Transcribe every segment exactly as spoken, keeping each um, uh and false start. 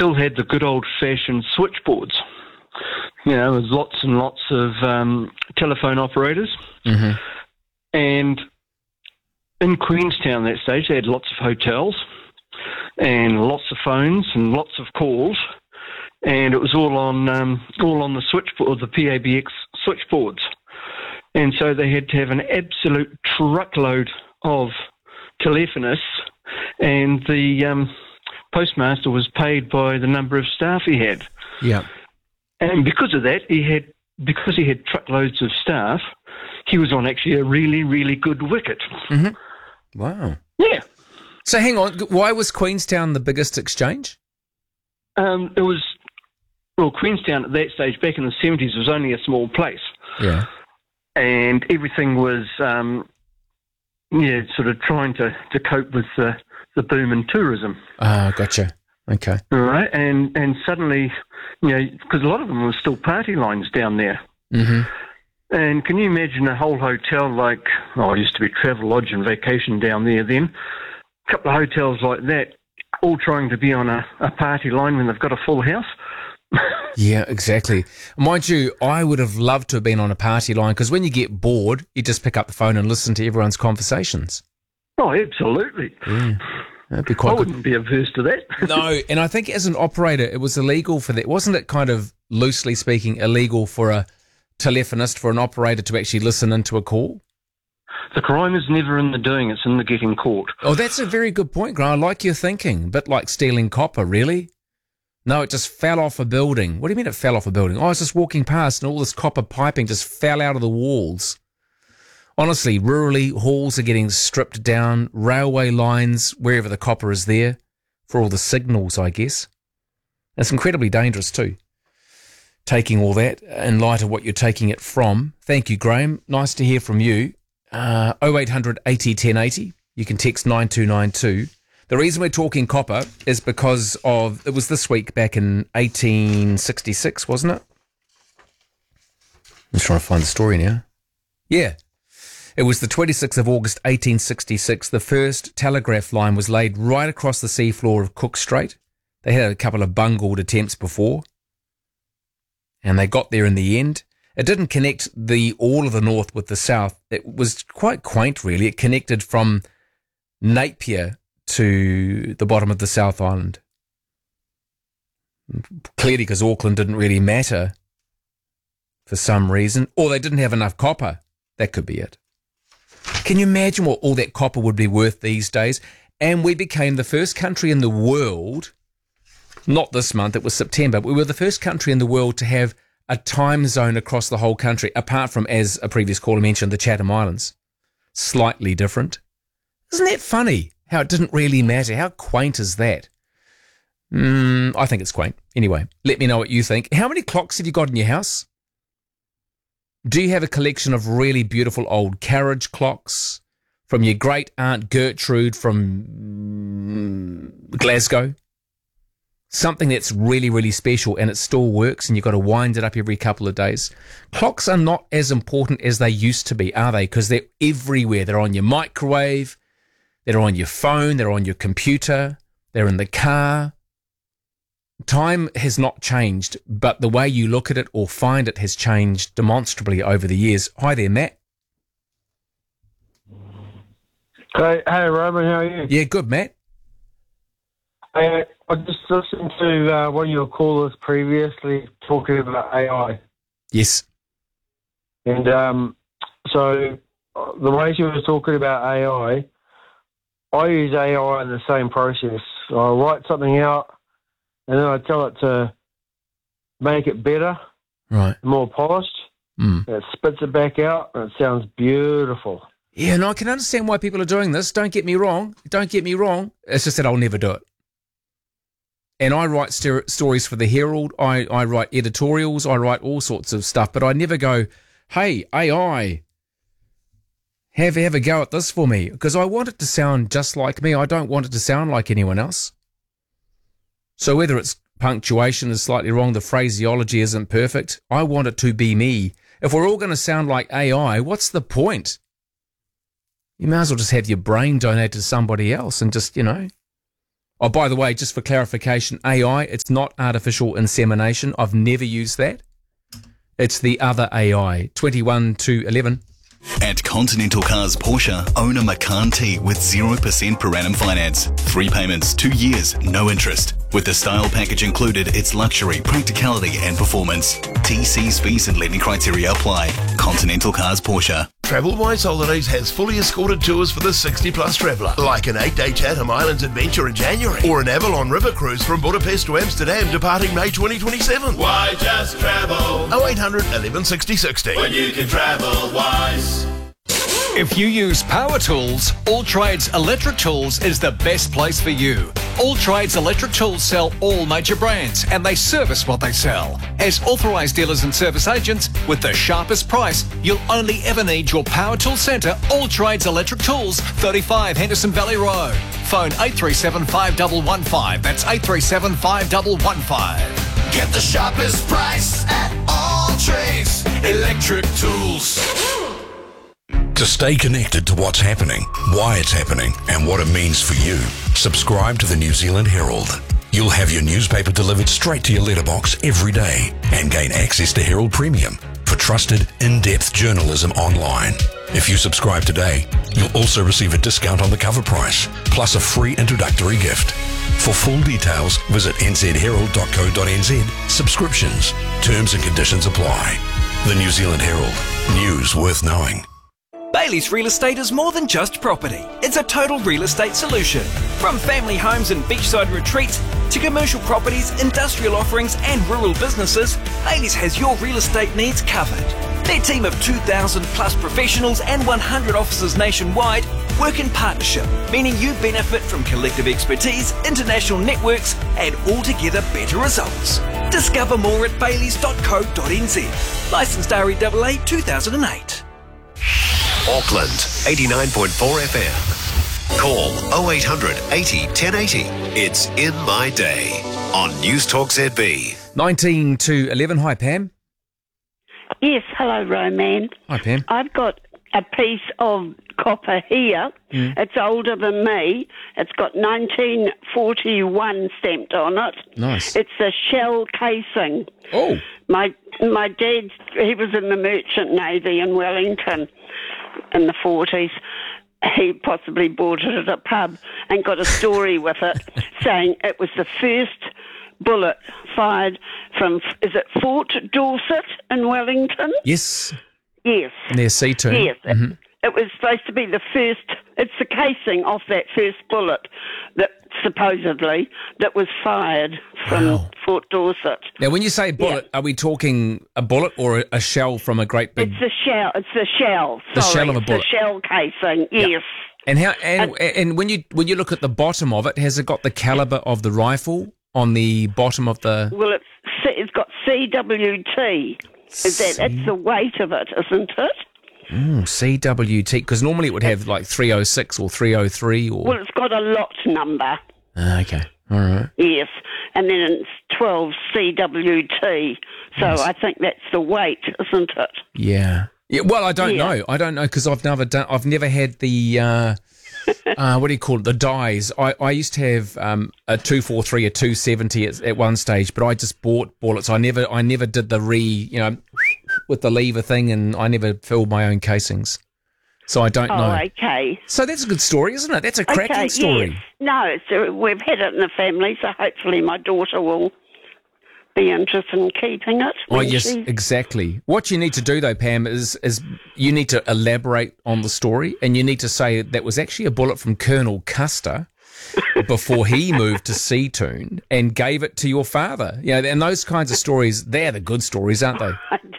still had the good old-fashioned switchboards. You know, with lots and lots of um, telephone operators. Mm-hmm. And in Queenstown that stage, they had lots of hotels and lots of phones and lots of calls, and it was all on um, all on the switchboard, the P A B X switchboards. And so they had to have an absolute truckload of telephonists, and the um, postmaster was paid by the number of staff he had. Yeah. And because of that, he had because he had truckloads of staff, he was on actually a really, really good wicket. Mm-hmm. Wow. Yeah. So hang on, why was Queenstown the biggest exchange? Um, it was, well, Queenstown at that stage, back in the seventies, was only a small place. Yeah. And everything was, um, yeah, sort of trying to, to cope with the, the boom in tourism. Ah, gotcha. Okay. All right. And, and suddenly, you know, because a lot of them were still party lines down there. Mm-hmm. And can you imagine a whole hotel like, oh, it used to be Travelodge and Vacation down there then, a couple of hotels like that, all trying to be on a, a party line when they've got a full house? Yeah, exactly. Mind you, I would have loved to have been on a party line, because when you get bored, you just pick up the phone and listen to everyone's conversations. Oh, absolutely. Yeah. That'd be quite I good. wouldn't be averse to that. No, and I think as an operator, it was illegal for that. Wasn't it kind of, loosely speaking, illegal for a telephonist, for an operator to actually listen into a call? The crime is never in the doing, it's in the getting caught. Oh, that's a very good point, Grant. I like your thinking. A bit like stealing copper, really? No, it just fell off a building. What do you mean it fell off a building? Oh, I was just walking past and all this copper piping just fell out of the walls. Honestly, rurally, halls are getting stripped down, railway lines, wherever the copper is there, for all the signals, I guess. It's incredibly dangerous too, taking all that in light of what you're taking it from. Thank you, Graham. Nice to hear from you. Uh, oh eight hundred eighty ten eighty. You can text nine two nine two. The reason we're talking copper is because of, it was this week back in eighteen sixty-six, wasn't it? I'm just trying to find the story now. Yeah. It was the twenty-sixth of August, eighteen sixty-six. The first telegraph line was laid right across the seafloor of Cook Strait. They had a couple of bungled attempts before, and they got there in the end. It didn't connect the all of the north with the south. It was quite quaint, really. It connected from Napier to the bottom of the South Island. Clearly because Auckland didn't really matter for some reason, or they didn't have enough copper. That could be it. Can you imagine what all that copper would be worth these days? And we became the first country in the world, not this month, it was September, we were the first country in the world to have a time zone across the whole country, apart from, as a previous caller mentioned, the Chatham Islands. Slightly different. Isn't that funny? How it didn't really matter. How quaint is that? Mm, I think it's quaint. Anyway, let me know what you think. How many clocks have you got in your house? Do you have a collection of really beautiful old carriage clocks from your great aunt Gertrude from mm, Glasgow? Something that's really, really special and it still works and you've got to wind it up every couple of days. Clocks are not as important as they used to be, are they? Because they're everywhere. They're on your microwave, they're on your phone, they're on your computer, they're in the car. Time has not changed, but the way you look at it or find it has changed demonstrably over the years. Hi there, Matt. Hey, hey, Roman, how are you? Yeah, good, Matt. Hey, I just listened to uh, one of your callers previously talking about A I. Yes. And um, so uh, the way she was talking about A I, I use A I in the same process. I write something out, and then I tell it to make it better, right, more polished. Mm. And it spits it back out, and it sounds beautiful. Yeah, and I can understand why people are doing this. Don't get me wrong. Don't get me wrong. It's just that I'll never do it. And I write st- stories for the Herald. I, I write editorials. I write all sorts of stuff. But I never go, hey, A I, have, have a go at this for me. Because I want it to sound just like me. I don't want it to sound like anyone else. So whether it's punctuation is slightly wrong, the phraseology isn't perfect, I want it to be me. If we're all going to sound like A I, what's the point? You may as well just have your brain donated to somebody else and just, you know. Oh, by the way, just for clarification, A I, it's not artificial insemination. I've never used that. It's the other A I. twenty-one to eleven. At Continental Cars Porsche, own a Macan T with zero percent per annum finance. Three payments, two years, no interest. With the style package included, it's luxury, practicality and performance. T Cs, fees and lending criteria apply. Continental Cars Porsche. TravelWise Holidays has fully escorted tours for the sixty plus traveller, like an eight-day Chatham Islands adventure in January, or an Avalon River cruise from Budapest to Amsterdam departing May twenty twenty-seven. Why just travel? oh eight hundred, eleven sixty, sixty. When you can travel wise. If you use power tools, All Trades Electric Tools is the best place for you. All Trades Electric Tools sell all major brands and they service what they sell. As authorised dealers and service agents, with the sharpest price, you'll only ever need your power tool centre, All Trades Electric Tools, thirty-five Henderson Valley Road. Phone eight three seven, five one one five. That's eight three seven, five one one five. Get the sharpest price at All Trades Electric Tools. To stay connected to what's happening, why it's happening, and what it means for you, subscribe to the New Zealand Herald. You'll have your newspaper delivered straight to your letterbox every day and gain access to Herald Premium for trusted, in-depth journalism online. If you subscribe today, you'll also receive a discount on the cover price, plus a free introductory gift. For full details, visit n z herald dot co dot n z. Subscriptions. Terms and conditions apply. The New Zealand Herald. News worth knowing. Bailey's Real Estate is more than just property. It's a total real estate solution. From family homes and beachside retreats to commercial properties, industrial offerings and rural businesses, Bailey's has your real estate needs covered. Their team of two thousand plus professionals and one hundred offices nationwide work in partnership, meaning you benefit from collective expertise, international networks and altogether better results. Discover more at baileys dot co dot n z. Licensed R E A A two thousand eight. Auckland, eighty-nine point four F M. Call oh eight hundred, eighty, ten eighty. It's In My Day on News Talk Z B. nineteen to eleven. Hi, Pam. Yes, hello, Roman. Hi, Pam. I've got a piece of copper here. Mm. It's older than me. It's got nineteen forty-one stamped on it. Nice. It's a shell casing. Oh. My my dad, he was in the Merchant Navy in Wellington in the forties. He possibly bought it at a pub and got a story with it saying it was the first bullet fired from, is it Fort Dorset in Wellington? Yes. Yes. Near Seatoon. Yes. Mm-hmm. It, it was supposed to be the first, it's the casing off that first bullet that supposedly that was fired from Wow. Fort Dorset. Now, when you say bullet, Yeah. are we talking a bullet or a, a shell from a great big... It's the shell, it's the shell. The Sorry, shell of a it's bullet. the shell casing, yes. And how and, and when you when you look at the bottom of it, has it got the caliber of the rifle on the bottom of the... Well, it's it's got C W T. Is that, that's the weight of it, isn't it? Mm, C W T, because normally it would have like three oh six or three oh three or... Well, it's got a lot number. Ah, okay, all right. Yes, and then it's twelve C W T. So Yes. I think that's the weight, isn't it? Yeah. Yeah. Well, I don't Yeah. know. I don't know because I've never done. I've never had the. Uh, uh, what do you call it? The dies. I, I used to have um, a two forty-three, a two seventy at, at one stage, but I just bought bullets. I never. I never did the re. You know, with the lever thing, and I never filled my own casings. So I don't Oh, know. okay. So that's a good story, isn't it? That's a cracking okay, story. Yes. No, it's, uh, we've had it in the family, so hopefully my daughter will be interested in keeping it. Oh when yes, she- exactly. What you need to do though, Pam, is is you need to elaborate on the story, and you need to say that was actually a bullet from Colonel Custer before he moved to Seatoon and gave it to your father. You know, and those kinds of stories, they're the good stories, aren't they?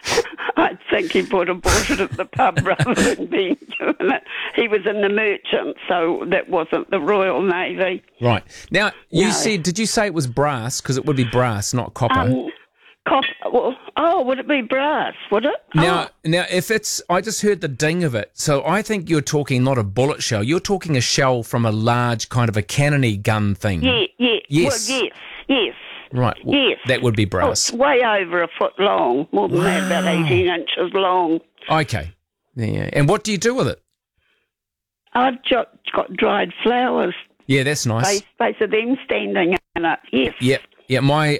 I think he bought a bought it at the pub rather than being doing it. He was in the merchant, so that wasn't the Royal Navy. Right. Now, you No. said, did you say it was brass? Because it would be brass, not copper. Um, cop- well, oh, would it be brass? Would it? Now, Oh, now, if it's, I just heard the ding of it, so I think you're talking not a bullet shell. You're talking a shell from a large kind of a cannony gun thing. yeah, yeah. Yes. Well, yes, yes. Right. Well, Yes. that would be Oh, brass. it's way over a foot long, more than that, about Wow. eighteen inches long. Okay. Yeah. And what do you do with it? I've got, got dried flowers Yeah, that's nice. Space, space of them standing in it. Yes. Yep. Yeah, my